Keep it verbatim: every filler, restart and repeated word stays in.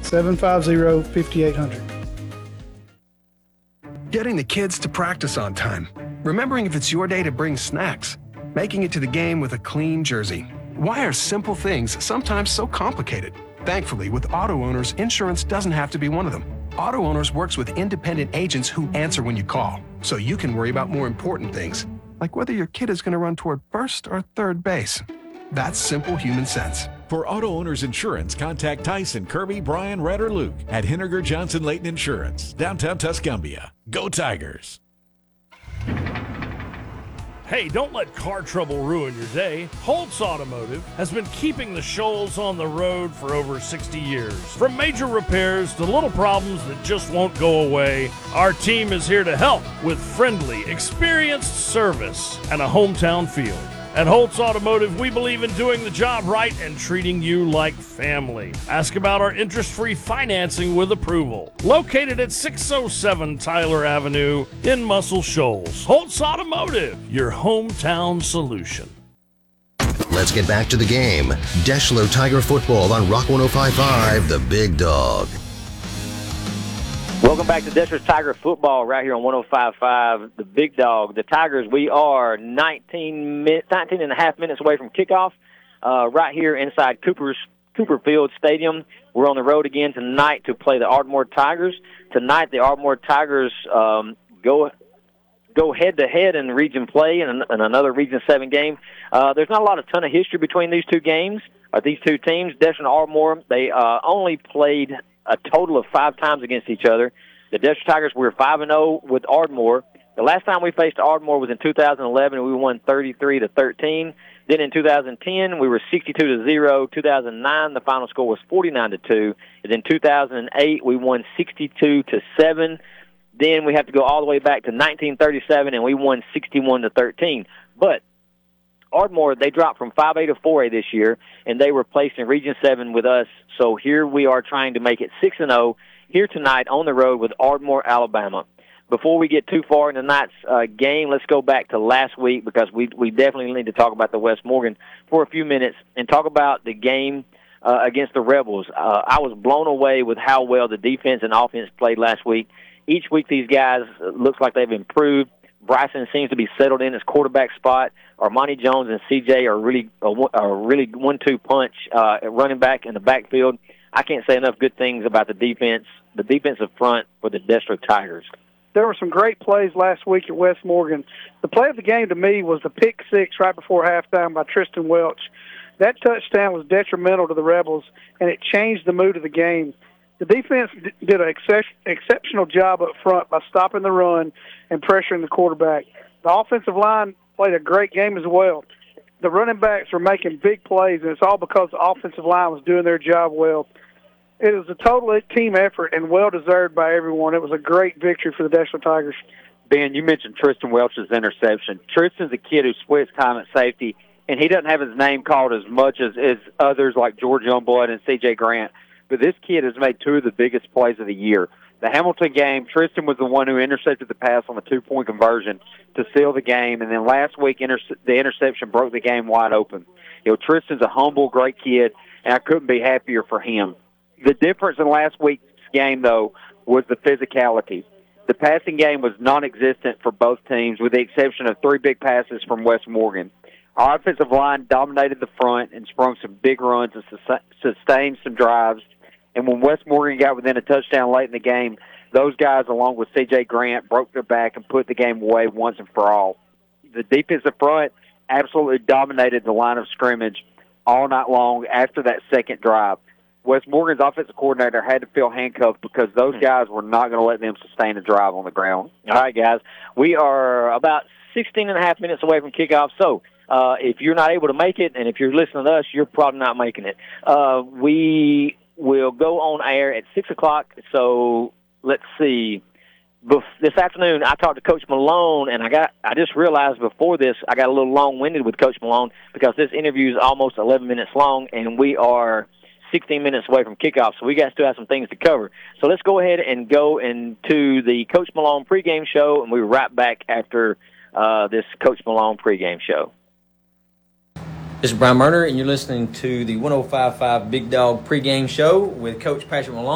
seven five zero, five eight zero zero. Getting the kids to practice on time. Remembering if it's your day to bring snacks. Making it to the game with a clean jersey. Why are simple things sometimes so complicated? Thankfully, with Auto Owners, insurance doesn't have to be one of them. Auto Owners works with independent agents who answer when you call, so you can worry about more important things, like whether your kid is going to run toward first or third base. That's simple human sense. For Auto Owners Insurance, contact Tyson, Kirby, Brian, Red, or Luke at Henniger Johnson Leighton Insurance, downtown Tuscumbia. Go Tigers! Hey, don't let car trouble ruin your day. Holtz Automotive has been keeping the Shoals on the road for over sixty years. From major repairs to little problems that just won't go away, our team is here to help with friendly, experienced service and a hometown feel. At Holtz Automotive, we believe in doing the job right and treating you like family. Ask about our interest-free financing with approval. Located at six oh seven Tyler Avenue in Muscle Shoals. Holtz Automotive, your hometown solution. Let's get back to the game. Deshler Tiger football on Rock one oh five point five, The Big Dog. Welcome back to Deshler Tiger football right here on one oh five point five, The Big Dog. The Tigers, we are nineteen, nineteen and a half minutes away from kickoff uh, right here inside Cooper's, Cooper Field Stadium. We're on the road again tonight to play the Ardmore Tigers. Tonight, the Ardmore Tigers um, go go head-to-head in region play in, in another Region seven game. Uh, there's not a lot of ton of history between these two games, or these two teams. Deshler and Ardmore, they uh, only played a total of five times against each other. The Deshler Tigers were five and oh with Ardmore. The last time we faced Ardmore was in two thousand eleven, and we won thirty-three to thirteen. Then in two thousand ten, we were sixty-two to zero. two thousand nine, the final score was forty-nine to two. And then two thousand eight, we won sixty-two to seven. Then we have to go all the way back to nineteen thirty-seven, and we won sixty-one to thirteen. But Ardmore, they dropped from five A to four A this year, and they were placed in Region seven with us. So here we are trying to make it six and oh here tonight on the road with Ardmore, Alabama. Before we get too far in tonight's uh, game, let's go back to last week because we we definitely need to talk about the West Morgan for a few minutes and talk about the game uh, against the Rebels. Uh, I was blown away with how well the defense and offense played last week. Each week these guys uh, looks like they've improved. Bryson seems to be settled in his quarterback spot. Armani Jones and C J are really a, a really one-two punch uh, at running back in the backfield. I can't say enough good things about the defense, the defensive front for the Deshler Tigers. There were some great plays last week at West Morgan. The play of the game to me was the pick six right before halftime by Tristan Welch. That touchdown was detrimental to the Rebels, and it changed the mood of the game. The defense did an ex- exceptional job up front by stopping the run and pressuring the quarterback. The offensive line played a great game as well. The running backs were making big plays, and it's all because the offensive line was doing their job well. It was a total team effort and well-deserved by everyone. It was a great victory for the Deshler Tigers. Ben, you mentioned Tristan Welch's interception. Tristan's a kid who splits time at safety, and he doesn't have his name called as much as, as others like George Youngblood and C J Grant. But this kid has made two of the biggest plays of the year. The Hamilton game, Tristan was the one who intercepted the pass on the two-point conversion to seal the game, and then last week inter- the interception broke the game wide open. You know, Tristan's a humble, great kid, and I couldn't be happier for him. The difference in last week's game, though, was the physicality. The passing game was non-existent for both teams, with the exception of three big passes from West Morgan. Our offensive line dominated the front and sprung some big runs and sustained some drives. And when West Morgan got within a touchdown late in the game, those guys, along with C J Grant, broke their back and put the game away once and for all. The defensive front absolutely dominated the line of scrimmage all night long after that second drive. West Morgan's offensive coordinator had to feel handcuffed because those guys were not going to let them sustain a drive on the ground. All right, guys. We are about sixteen and a half minutes away from kickoff, so uh, if you're not able to make it, and if you're listening to us, you're probably not making it. Uh, we will go on air at six o'clock, so let's see. Bef- this afternoon, I talked to Coach Malone, and I got I just realized before this I got a little long-winded with Coach Malone because this interview is almost eleven minutes long, and we are sixteen minutes away from kickoff, so we got still have some things to cover. So let's go ahead and go into the Coach Malone pregame show, and we'll be right back after uh, this Coach Malone pregame show. This is Brian Murner, and you're listening to the one oh five point five Big Dog pregame show with Coach Patrick Malone.